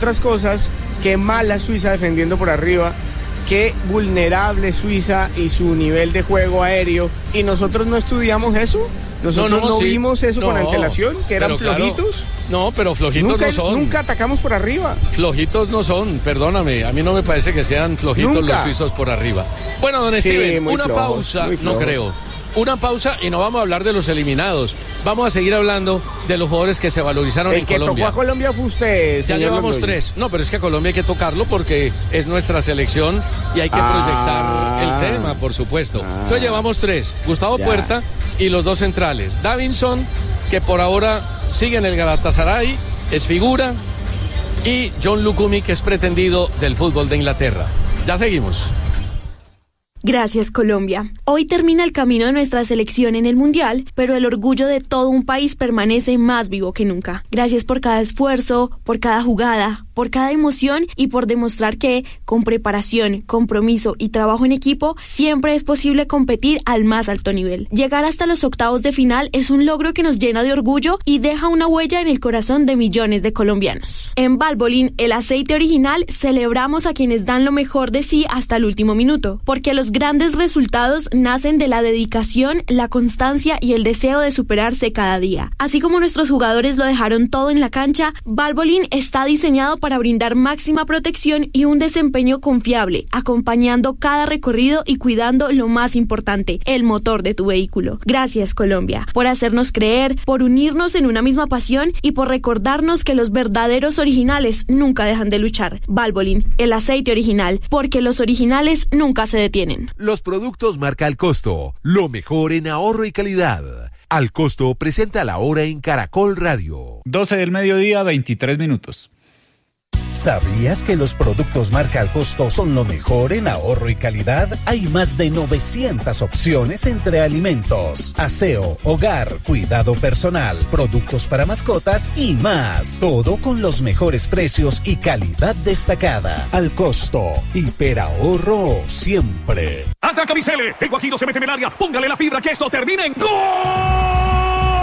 qué mala Suiza defendiendo por arriba, qué vulnerable Suiza y su nivel de juego aéreo. ¿Y nosotros no estudiamos eso? ¿Nosotros no vimos eso con antelación? ¿Que eran flojitos? Claro. No, pero flojitos no son. Nunca atacamos por arriba. Flojitos no son, perdóname. A mí no me parece que sean flojitos los suizos por arriba. Bueno, don Steven, una pausa, no creo. Una pausa y no vamos a hablar de los eliminados. Vamos a seguir hablando de los jugadores que se valorizaron en Colombia. El que tocó a Colombia fue usted, ya llevamos Londoño. 3. No, pero es que a Colombia hay que tocarlo porque es nuestra selección y hay que proyectar el tema, por supuesto. Entonces llevamos 3. Gustavo Puerta y los 2 centrales. Davinson, que por ahora sigue en el Galatasaray, es figura. Y John Lucumí, que es pretendido del fútbol de Inglaterra. Ya seguimos. Gracias, Colombia. Hoy termina el camino de nuestra selección en el Mundial, pero el orgullo de todo un país permanece más vivo que nunca. Gracias por cada esfuerzo, por cada jugada, por cada emoción y por demostrar que, con preparación, compromiso y trabajo en equipo, siempre es posible competir al más alto nivel. Llegar hasta los octavos de final es un logro que nos llena de orgullo y deja una huella en el corazón de millones de colombianos. En Valvoline, el aceite original, celebramos a quienes dan lo mejor de sí hasta el último minuto, porque los grandes resultados nacen de la dedicación, la constancia y el deseo de superarse cada día. Así como nuestros jugadores lo dejaron todo en la cancha, Valvoline está diseñado para brindar máxima protección y un desempeño confiable, acompañando cada recorrido y cuidando lo más importante, el motor de tu vehículo. Gracias, Colombia, por hacernos creer, por unirnos en una misma pasión y por recordarnos que los verdaderos originales nunca dejan de luchar. Valvoline, el aceite original, porque los originales nunca se detienen. Los productos marca Al Costo, lo mejor en ahorro y calidad. Al Costo presenta la hora en Caracol Radio. 12 del mediodía, 23 minutos. ¿Sabías que los productos marca Al Costo son lo mejor en ahorro y calidad? Hay más de 900 opciones entre alimentos, aseo, hogar, cuidado personal, productos para mascotas y más. Todo con los mejores precios y calidad destacada. Al Costo, hiperahorro siempre. ¡Ataca Micele! El Guajiro se mete en el área. Póngale la fibra que esto termine en ¡gol!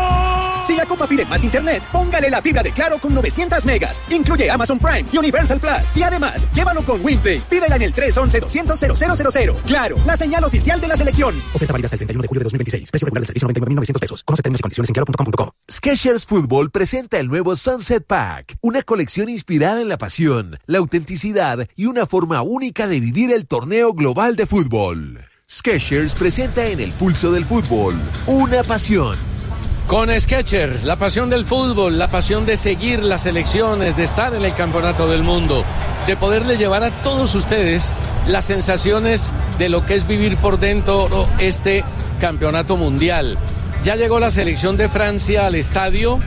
Si la Copa pide más internet, póngale la fibra de Claro con 900 megas. Incluye Amazon Prime y Universal Plus. Y además, llévalo con WinPay. Pídela en el 311-200-0000. Claro, la señal oficial de la selección. Oferta válida hasta el 31 de julio de 2026. Precio regular del servicio $99,900. Conoce términos y condiciones en claro.com.co. Skechers Fútbol presenta el nuevo Sunset Pack, una colección inspirada en la pasión, la autenticidad y una forma única de vivir el torneo global de fútbol. Skechers presenta en el pulso del fútbol una pasión. Con Skechers, la pasión del fútbol, la pasión de seguir las selecciones, de estar en el campeonato del mundo, de poderle llevar a todos ustedes las sensaciones de lo que es vivir por dentro este campeonato mundial. Ya llegó la selección de Francia al estadio,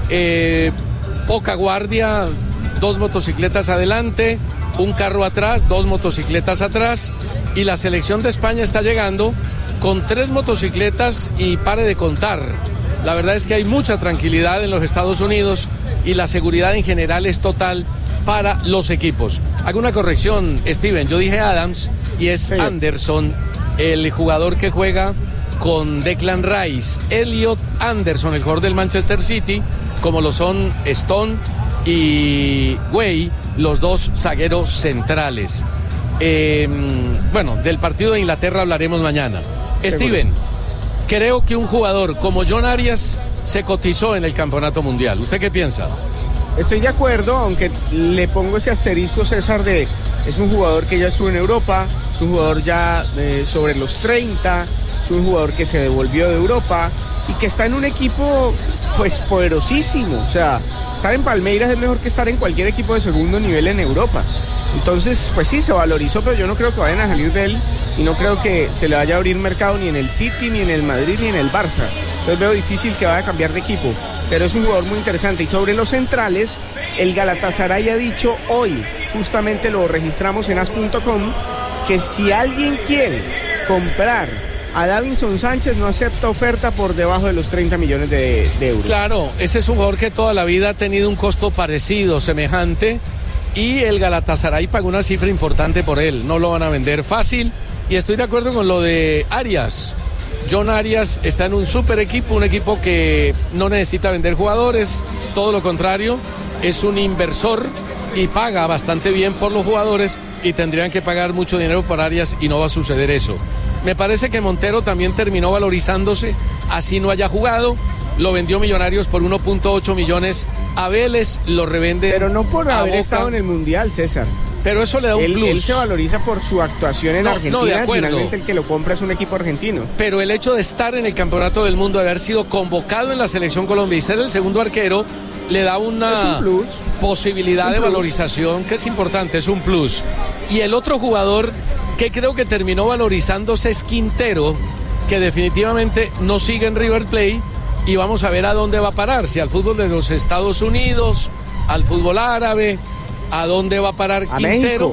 poca guardia, 2 motocicletas adelante, un carro atrás, 2 motocicletas atrás, y la selección de España está llegando con 3 motocicletas y pare de contar. La verdad es que hay mucha tranquilidad en los Estados Unidos y la seguridad en general es total para los equipos. Hago una corrección, Steven, yo dije Adams y es Anderson, el jugador que juega con Declan Rice. Elliot Anderson, el jugador del Manchester City, como lo son Stone y Way, los 2 zagueros centrales. Bueno, del partido de Inglaterra hablaremos mañana. Steven, creo que un jugador como John Arias se cotizó en el campeonato mundial. ¿Usted qué piensa? Estoy de acuerdo, aunque le pongo ese asterisco, César, de es un jugador que ya estuvo en Europa, es un jugador ya sobre los 30, es un jugador que se devolvió de Europa y que está en un equipo pues poderosísimo. O sea, estar en Palmeiras es mejor que estar en cualquier equipo de segundo nivel en Europa. Entonces, pues sí, se valorizó, pero yo no creo que vayan a salir de él y no creo que se le vaya a abrir mercado ni en el City, ni en el Madrid, ni en el Barça. Entonces veo difícil que vaya a cambiar de equipo, pero es un jugador muy interesante. Y sobre los centrales, el Galatasaray ha dicho hoy, justamente lo registramos en as.com, que si alguien quiere comprar a Davinson Sánchez no acepta oferta por debajo de los 30 millones de euros. Claro, ese es un jugador que toda la vida ha tenido un costo parecido, semejante, y el Galatasaray pagó una cifra importante por él. No lo van a vender fácil, y estoy de acuerdo con lo de Arias. John Arias está en un super equipo, un equipo que no necesita vender jugadores, todo lo contrario, es un inversor y paga bastante bien por los jugadores, y tendrían que pagar mucho dinero por Arias y no va a suceder eso. Me parece que Montero también terminó valorizándose, así no haya jugado. Lo vendió Millonarios por 1.8 millones a Vélez, lo revende. Pero no por haber estado en el Mundial, César. Pero eso le da un plus. Él se valoriza por su actuación en Argentina. De acuerdo. Finalmente el que lo compra es un equipo argentino. Pero el hecho de estar en el Campeonato del Mundo, de haber sido convocado en la Selección Colombia y ser el segundo arquero, le da una posibilidad de valorización que es importante, es un plus. Y el otro jugador que creo que terminó valorizándose es Quintero, que definitivamente no sigue en River Plate, y vamos a ver a dónde va a parar, si al fútbol de los Estados Unidos, al fútbol árabe, a dónde va a parar Quintero. México.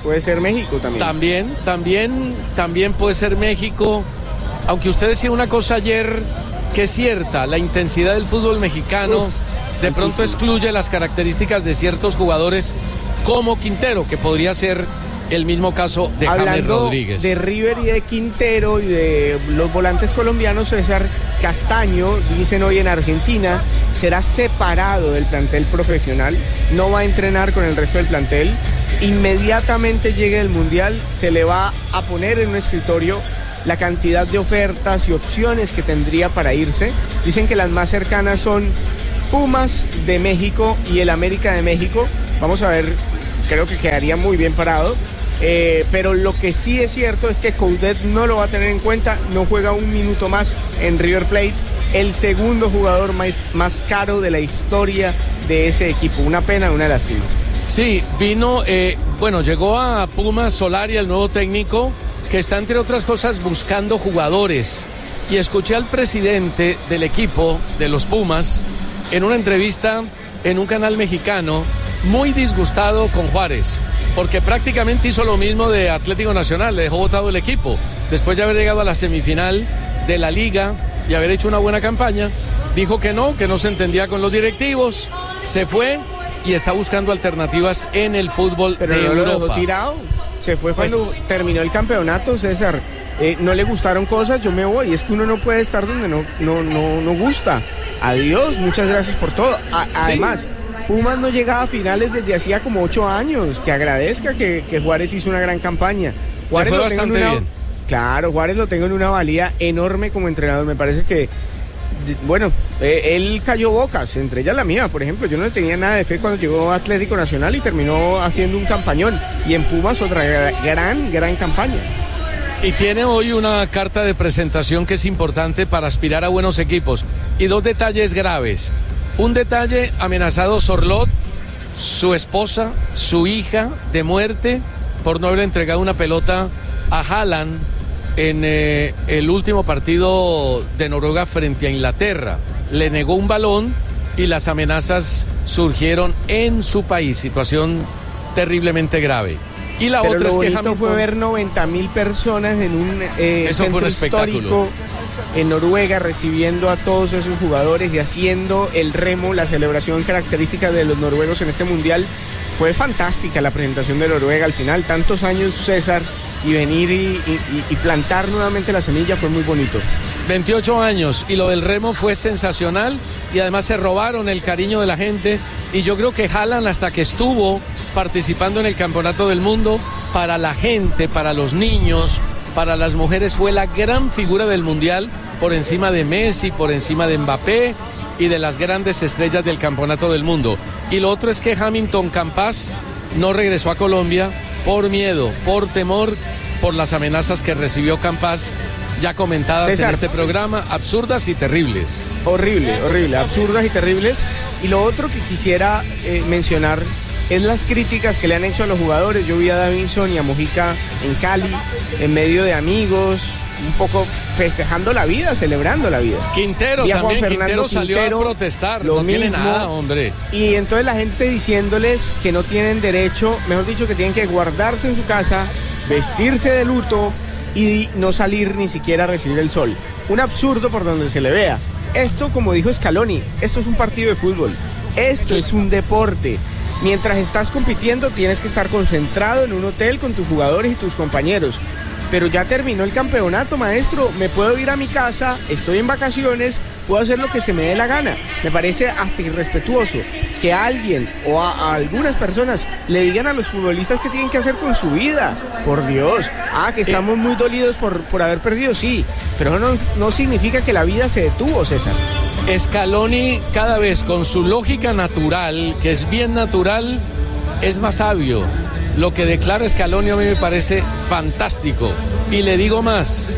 puede ser México también. También puede ser México. Aunque usted decía una cosa ayer que es cierta, la intensidad del fútbol mexicano de pronto excluye las características de ciertos jugadores como Quintero, que podría ser el mismo caso de James Rodríguez. De River y de Quintero y de los volantes colombianos, César Castaño, dicen hoy en Argentina, será separado del plantel profesional, no va a entrenar con el resto del plantel. Inmediatamente llegue el Mundial, se le va a poner en un escritorio la cantidad de ofertas y opciones que tendría para irse. Dicen que las más cercanas son Pumas de México y el América de México. Vamos a ver, creo que quedaría muy bien parado. Pero lo que sí es cierto es que Coudet no lo va a tener en cuenta, no juega un minuto más en River Plate, el segundo jugador más caro de la historia de ese equipo. Una pena, una lástima. Sí, vino, llegó a Pumas Solari, el nuevo técnico, que está entre otras cosas buscando jugadores. Y escuché al presidente del equipo de los Pumas en una entrevista en un canal mexicano, muy disgustado con Juárez, porque prácticamente hizo lo mismo de Atlético Nacional, le dejó botado el equipo, después de haber llegado a la semifinal de la Liga y haber hecho una buena campaña. Dijo que no se entendía con los directivos, se fue y está buscando alternativas en el fútbol de Europa. Pero no lo dejó tirado, se fue cuando terminó el campeonato, César. No le gustaron cosas, yo me voy. Es que uno no puede estar donde no gusta. Adiós, muchas gracias por todo. Además, Pumas no llegaba a finales desde hacía como 8 años. Que agradezca que Juárez hizo una gran campaña. Juárez fue bastante bien. Claro, Juárez lo tengo en una valía enorme como entrenador. Me parece que, él cayó bocas, entre ellas la mía, por ejemplo. Yo no le tenía nada de fe cuando llegó a Atlético Nacional y terminó haciendo un campañón. Y en Pumas otra gran campaña. Y tiene hoy una carta de presentación que es importante para aspirar a buenos equipos. Y 2 detalles graves. Un detalle, amenazado Sorlot, su esposa, su hija, de muerte por no haber entregado una pelota a Haaland en el último partido de Noruega frente a Inglaterra. Le negó un balón y las amenazas surgieron en su país. Situación terriblemente grave. Y la otra es que Hamilton fue ver 90.000 personas en un centro histórico en Noruega, recibiendo a todos esos jugadores y haciendo el remo, la celebración característica de los noruegos en este mundial. Fue fantástica la presentación de Noruega al final, tantos años, César, y venir y plantar nuevamente la semilla fue muy bonito. 28 años y lo del remo fue sensacional y además se robaron el cariño de la gente. Y yo creo que Haaland, hasta que estuvo participando en el Campeonato del Mundo, para la gente, para los niños, para las mujeres, fue la gran figura del Mundial, por encima de Messi, por encima de Mbappé y de las grandes estrellas del Campeonato del Mundo. Y lo otro es que Hamilton Campas no regresó a Colombia por miedo, por temor, por las amenazas que recibió Campas, ya comentadas, César, en este programa, absurdas y terribles. Horrible, absurdas y terribles. Y lo otro que quisiera mencionar es las críticas que le han hecho a los jugadores. Yo vi a Davinson y a Mojica en Cali, en medio de amigos, un poco festejando la vida, celebrando la vida. Quintero también, Quintero salió a protestar, no tiene nada, hombre. Y entonces la gente diciéndoles que no tienen derecho, mejor dicho, que tienen que guardarse en su casa, vestirse de luto y no salir ni siquiera a recibir el sol. Un absurdo por donde se le vea. Esto, como dijo Scaloni, esto es un partido de fútbol, esto es un deporte. Mientras estás compitiendo tienes que estar concentrado en un hotel con tus jugadores y tus compañeros. Pero ya terminó el campeonato, maestro, me puedo ir a mi casa, estoy en vacaciones, puedo hacer lo que se me dé la gana. Me parece hasta irrespetuoso que alguien o a algunas personas le digan a los futbolistas qué tienen que hacer con su vida. Por Dios, que estamos muy dolidos por haber perdido, sí, pero no significa que la vida se detuvo, César. Scaloni, cada vez con su lógica natural, que es bien natural, es más sabio. Lo que declara Scaloni a mí me parece fantástico. Y le digo más.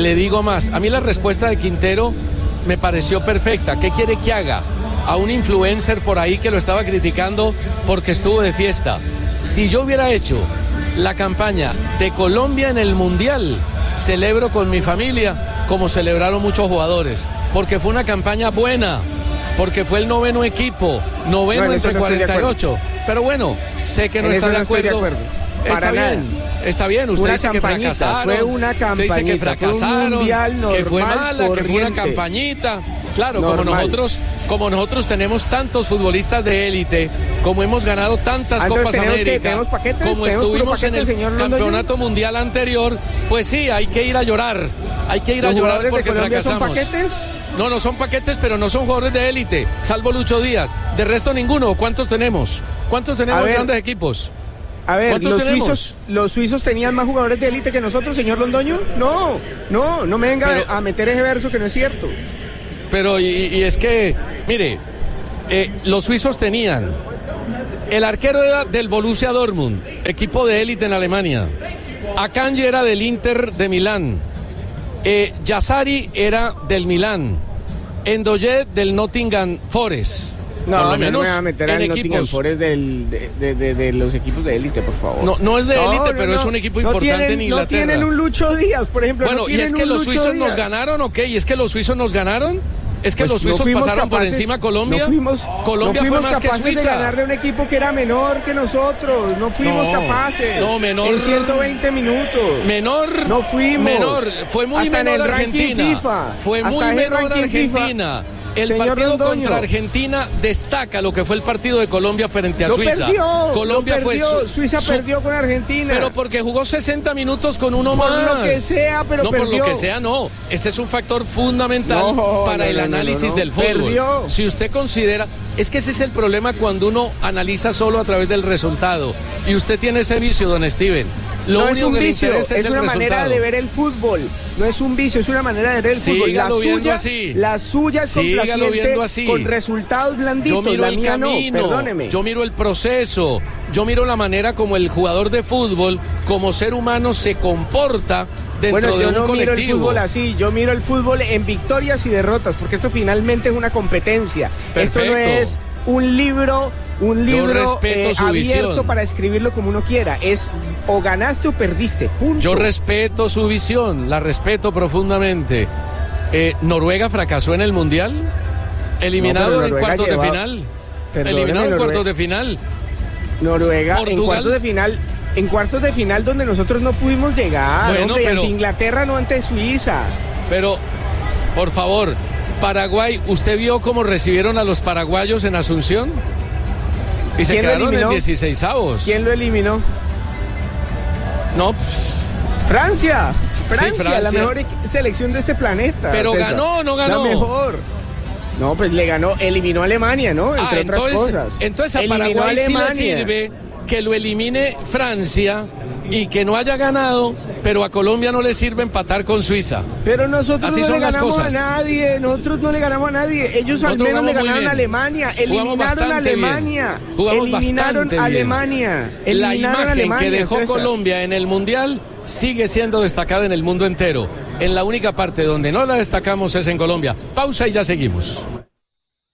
A mí la respuesta de Quintero me pareció perfecta. ¿Qué quiere que haga? A un influencer por ahí que lo estaba criticando porque estuvo de fiesta. Si yo hubiera hecho la campaña de Colombia en el Mundial, celebro con mi familia como celebraron muchos jugadores. Porque fue una campaña buena. Porque fue el 9º equipo. Noveno entre 48. Pero bueno, sé que no está de acuerdo. Está bien, usted dice que fracasaron. Fue una campañita, usted dice que fracasaron, normal, que fue mala, corriente. que fue una campañita. Claro, Normal. como nosotros tenemos tantos futbolistas de élite, como hemos ganado tantas Copas América, ¿tenemos paquetes? como ¿Tenemos estuvimos paquetes, en el campeonato mundial anterior, pues sí, hay que ir a llorar. Hay que ir a llorar porque fracasamos. ¿Son paquetes? No son paquetes, pero no son jugadores de élite, salvo Lucho Díaz. De resto ninguno. ¿Cuántos tenemos? ¿Cuántos tenemos grandes equipos? A ver, los suizos tenían más jugadores de élite que nosotros, señor Londoño. No me venga a meter ese verso que no es cierto. Pero y es que, mire, los suizos tenían, el arquero era del Borussia Dortmund, equipo de élite en Alemania. Akanji era del Inter de Milán. Yazzari era del Milán. Ndoye del Nottingham Forest. No me voy a meter al Nottingham Forest de los equipos de élite, por favor. No es de élite, pero es un equipo importante en Inglaterra. No tienen un Lucho Díaz, por ejemplo. Bueno, ¿y es que los suizos nos ganaron o qué? ¿Y es que los suizos nos ganaron? Es que los suizos pasaron por encima a Colombia. Colombia fue más que Suiza. De ganarle a un equipo que era menor que nosotros. No fuimos capaces. No, menor. En 120 minutos. Menor. No fuimos. Menor. Fue muy hasta menor en el Argentina. FIFA. Fue muy menor Argentina. El partido contra Argentina destaca lo que fue el partido de Colombia frente a Suiza. Colombia fue Suiza perdió con Argentina. Pero porque jugó 60 minutos con uno más. Por lo que sea, pero no, perdió. Por lo que sea, no. Este es un factor fundamental para el análisis del fútbol. Perdió. Si usted considera, es que ese es el problema cuando uno analiza solo a través del resultado. Y usted tiene ese vicio, don Steven. No es un vicio, es una manera de ver el fútbol. No es un vicio, es una manera de ver el fútbol. La suya es complaciente con resultados blanditos. Yo miro el camino, perdóneme. Yo miro el proceso, yo miro la manera como el jugador de fútbol, como ser humano, se comporta dentro de un colectivo. Yo no miro el fútbol así, yo miro el fútbol en victorias y derrotas, porque esto finalmente es una competencia. Perfecto. Esto no es un libro abierto visión. para escribirlo como uno quiera. Es o ganaste o perdiste, punto. Yo respeto su visión, la respeto profundamente. ¿Noruega fracasó en el Mundial? ¿Eliminado en cuartos de final? ¿Eliminado en cuartos de final? Noruega en cuartos de final donde nosotros no pudimos llegar, ante Inglaterra, no ante Suiza. Pero, por favor, Paraguay, ¿usted vio cómo recibieron a los paraguayos en Asunción? Y se quedaron en 16avos. ¿Quién lo eliminó? No, Francia, Francia, la mejor selección de este planeta. Pero César. ganó o no ganó. La mejor. No, pues eliminó a Alemania, ¿no? Entre otras cosas. Entonces a Paraguay sí le sirve que lo elimine Francia y que no haya ganado, pero a Colombia no le sirve empatar con Suiza. Pero nosotros no le ganamos a nadie, ellos al menos le ganaron a Alemania, eliminaron a Alemania, La imagen que dejó César. Colombia en el Mundial sigue siendo destacada en el mundo entero. En la única parte donde no la destacamos es en Colombia. Pausa y ya seguimos.